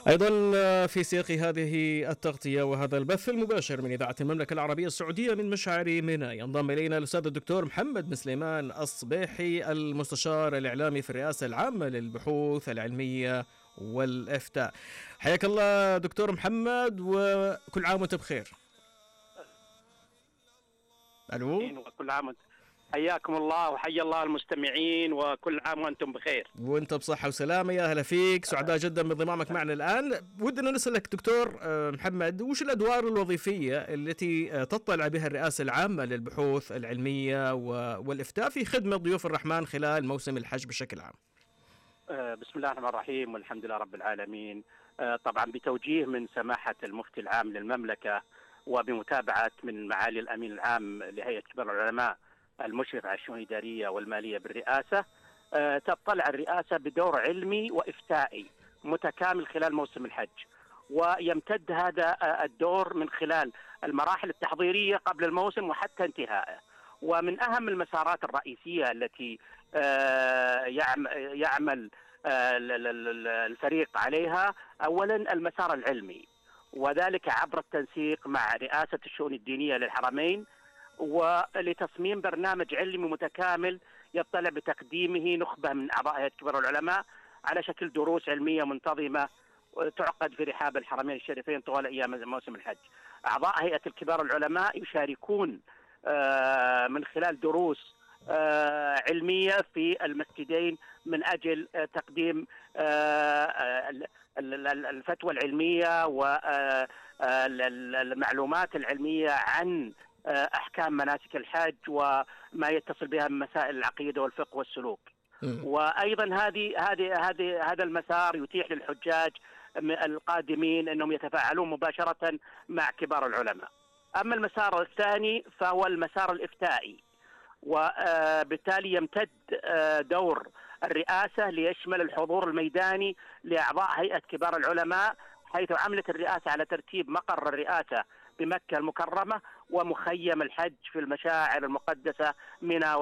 أيضا في سياق هذه التغطية وهذا البث المباشر من إذاعة المملكة العربية السعودية من مشعر منى، ينضم إلينا الأستاذ الدكتور محمد بن سليمان الصبيحي، المستشار الإعلامي في الرئاسة العامة للبحوث العلمية والإفتاء. حياك الله دكتور محمد، وكل عام وأنت بخير. ألو. وكل عام حياكم الله وحيا الله المستمعين، وكل عام وأنتم بخير. وأنت بصحة وسلامة، يا هلا فيك، سعداء جدا بانضمامك معنا الآن. ودنا نسألك دكتور محمد، وش الأدوار الوظيفية التي تطلع بها الرئاسة العامة للبحوث العلمية والإفتاء في خدمة ضيوف الرحمن خلال موسم الحج بشكل عام؟ بسم الله الرحمن الرحيم، والحمد لله رب العالمين. طبعا بتوجيه من سماحة المفتي العام للمملكة وبمتابعة من معالي الأمين العام لهيئة كبار العلماء المشرف على الشؤون الإدارية والمالية بالرئاسة، تطلع الرئاسة بدور علمي وإفتائي متكامل خلال موسم الحج، ويمتد هذا الدور من خلال المراحل التحضيرية قبل الموسم وحتى انتهائه. ومن أهم المسارات الرئيسية التي يعمل الفريق عليها أولا المسار العلمي، وذلك عبر التنسيق مع رئاسة الشؤون الدينية للحرمين، ولتصميم برنامج علمي متكامل يطلع بتقديمه نخبة من أعضاء هيئة كبار العلماء على شكل دروس علمية منتظمة تعقد في رحاب الحرمين الشريفين طوال أيام موسم الحج. أعضاء هيئة الكبار العلماء يشاركون من خلال دروس علمية في المسجدين من أجل تقديم الفتوى العلمية والمعلومات العلمية عن أحكام مناسك الحج وما يتصل بها من مسائل العقيدة والفقه والسلوك. وأيضا هذا المسار يتيح للحجاج القادمين أنهم يتفاعلون مباشرة مع كبار العلماء. أما المسار الثاني فهو المسار الإفتائي، وبالتالي يمتد دور الرئاسة ليشمل الحضور الميداني لأعضاء هيئة كبار العلماء، حيث عملت الرئاسة على ترتيب مقر الرئاسة بمكة المكرمة ومخيم الحج في المشاعر المقدسة منى